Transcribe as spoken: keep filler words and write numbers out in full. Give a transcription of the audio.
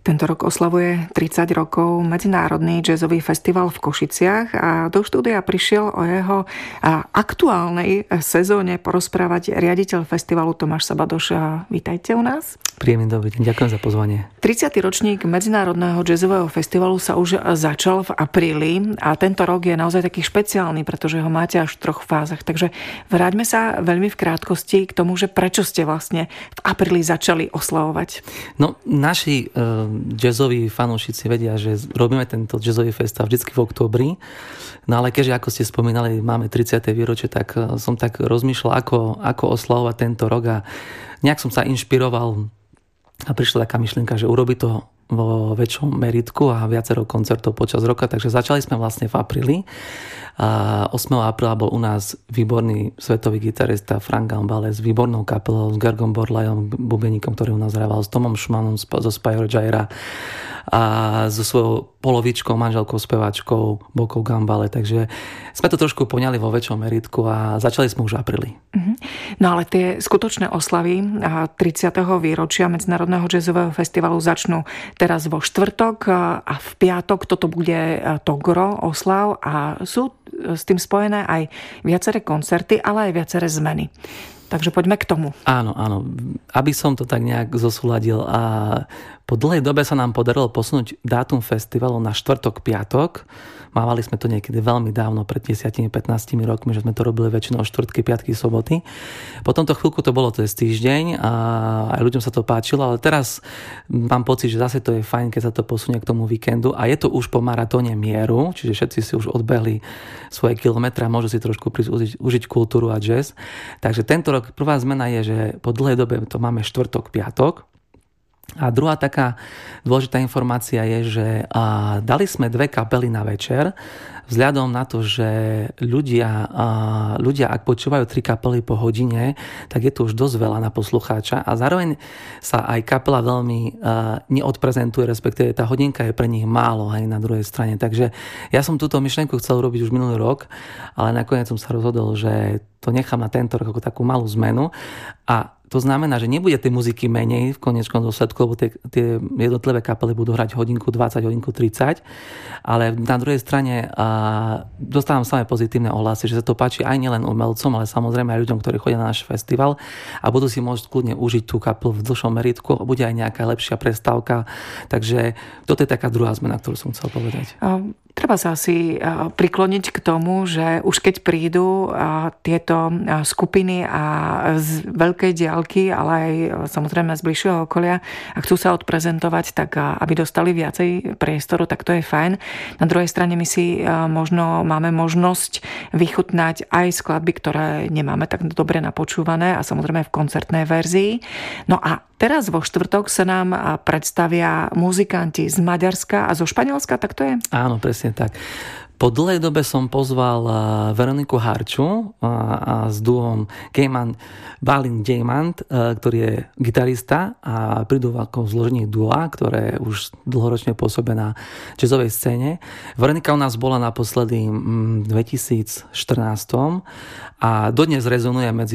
Tento rok oslavuje tridsať rokov Medzinárodný jazzový festival v Košiciach a do štúdia prišiel o jeho aktuálnej sezóne porozprávať riaditeľ festivalu Tomáš Sabadoš. Vítajte u nás. Príjemný dobrý deň, ďakujem za pozvanie. tridsiaty ročník Medzinárodného jazzového festivalu sa už začal v apríli a tento rok je naozaj taký špeciálny, pretože ho máte až v troch fázach. Takže vráťme sa veľmi v krátkosti k tomu, že prečo ste vlastne v apríli začali oslavovať. No, naši uh, jazzoví fanúšici vedia, že robíme tento jazzový festival vždycky v októbri. No ale keďže, ako ste spomínali, máme tridsiate výročie, tak uh, som tak rozmýšľal, ako, ako oslavovať tento rok a nejak som sa inšpiroval a prišla taká myšlienka, že urobi to vo väčšom meritku a viacero koncertov počas roka, takže začali sme vlastne v apríli. A ôsmeho apríla bol u nás výborný svetový gitarista Frank Gambale s výbornou kapelou, s Gergom Borlajom, bubeníkom, ktorý u nás hrával, s Tomom Šmanom zo Spyro Gyra a so svojou polovičkou, manželkou, speváčkou Bokou Gambale, takže sme to trošku poňali vo väčšom meritku a začali sme už v apríli. Mm-hmm. No ale tie skutočné oslavy tridsiateho výročia Medzinárodného jazzového festivalu začnú teraz vo štvrtok a v piatok toto bude to gro oslav a sú s tým spojené aj viaceré koncerty, ale aj viaceré zmeny. Takže poďme k tomu. Áno, áno. Aby som to tak nejak zosúladil. A po dlhej dobe sa nám podarilo posunúť dátum festivalu na štvrtok, piatok. Mávali sme to niekedy veľmi dávno, pred desať až pätnásť rokmi, že sme to robili väčšinou štvrtky, piatky, soboty. Po tomto chvíľku to bolo cez týždeň a aj ľuďom sa to páčilo, ale teraz mám pocit, že zase to je fajn, keď sa to posunie k tomu víkendu a je to už po maratóne mieru, čiže všetci si už odbehli svoje kilometre a môžu si trošku prísť užiť, užiť kultúru a jazz. Takže tento rok prvá zmena je, že po dlhej dobe to máme štvrtok, piatok. A druhá taká dôležitá informácia je, že a, dali sme dve kapely na večer, vzhľadom na to, že ľudia, a, ľudia, ak počúvajú tri kapely po hodine, tak je to už dosť veľa na poslucháča a zároveň sa aj kapela veľmi a, neodprezentuje, respektíve tá hodinka je pre nich málo aj na druhej strane. Takže ja som túto myšlienku chcel robiť už minulý rok, ale nakoniec som sa rozhodol, že to nechám na tento rok ako takú malú zmenu a to znamená, že nebude tej muziky menej v konečnom dôsledku, lebo tie, tie jednotlivé kapely budú hrať hodinku dvadsať, hodinku tridsať, ale na druhej strane a, dostávam samé pozitívne ohlasy, že sa to páči aj nielen umelcom, ale samozrejme aj ľuďom, ktorí chodia na náš festival a budú si môcť kľudne užiť tú kapelu v dlhšom meritku, bude aj nejaká lepšia prestávka, takže toto je taká druhá zmena, ktorú som chcel povedať. Um. Treba sa asi prikloniť k tomu, že už keď prídu tieto skupiny a z veľkej diaľky, ale aj samozrejme z bližšieho okolia a chcú sa odprezentovať, tak aby dostali viacej priestoru, tak to je fajn. Na druhej strane my si možno máme možnosť vychutnať aj skladby, ktoré nemáme tak dobre napočúvané a samozrejme v koncertnej verzii. No a teraz vo štvrtok sa nám predstavia muzikanti z Maďarska a zo Španielska, tak to je? Áno, presne tak. Po dlhej dobe som pozval Veroniku Harču a, a s duom Gejman Balin Diamant, ktorý je gitarista a prídu ako zložení dua, ktoré už dlhoročne pôsobia na jazzovej scéne. Veronika u nás bola naposledy v dvetisícštrnásť a dodnes rezonuje medzi